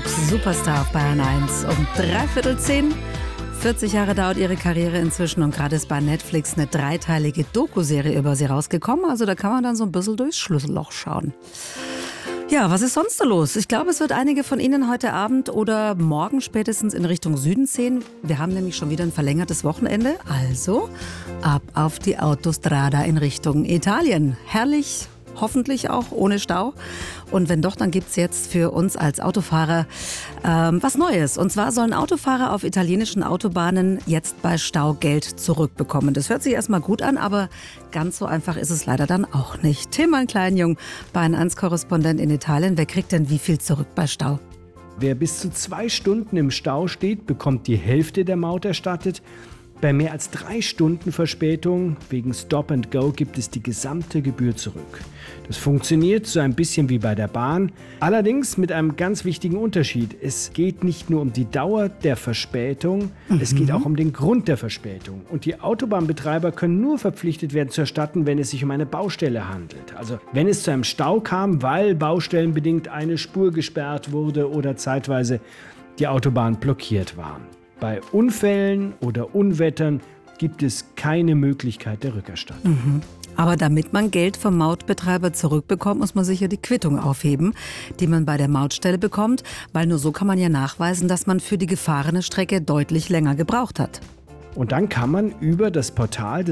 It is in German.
Brooks, Superstar auf Bayern 1 um 9:45. 40 Jahre dauert ihre Karriere inzwischen und gerade ist bei Netflix eine dreiteilige Doku-Serie über sie rausgekommen. Also da kann man dann so ein bisschen durchs Schlüsselloch schauen. Ja, was ist sonst so los? Ich glaube, es wird einige von Ihnen heute Abend oder morgen spätestens in Richtung Süden ziehen. Wir haben nämlich schon wieder ein verlängertes Wochenende. Also ab auf die Autostrada in Richtung Italien. Herrlich. Hoffentlich auch ohne Stau. Und wenn doch, dann gibt es jetzt für uns als Autofahrer was Neues. Und zwar sollen Autofahrer auf italienischen Autobahnen jetzt bei Stau Geld zurückbekommen. Das hört sich erstmal gut an, aber ganz so einfach ist es leider dann auch nicht. Tilman Kleinjung, Bayern 1-Korrespondent in Italien. Wer kriegt denn wie viel zurück bei Stau? Wer bis zu 2 Stunden im Stau steht, bekommt die Hälfte der Maut erstattet. Bei mehr als 3 Stunden Verspätung wegen Stop and Go gibt es die gesamte Gebühr zurück. Das funktioniert so ein bisschen wie bei der Bahn, allerdings mit einem ganz wichtigen Unterschied. Es geht nicht nur um die Dauer der Verspätung, es geht auch um den Grund der Verspätung. Und die Autobahnbetreiber können nur verpflichtet werden zu erstatten, wenn es sich um eine Baustelle handelt. Also wenn es zu einem Stau kam, weil baustellenbedingt eine Spur gesperrt wurde oder zeitweise die Autobahn blockiert war. Bei Unfällen oder Unwettern gibt es keine Möglichkeit der Rückerstattung. Aber damit man Geld vom Mautbetreiber zurückbekommt, muss man sicher die Quittung aufheben, die man bei der Mautstelle bekommt, weil nur so kann man ja nachweisen, dass man für die gefahrene Strecke deutlich länger gebraucht hat. Und dann kann man über das Portal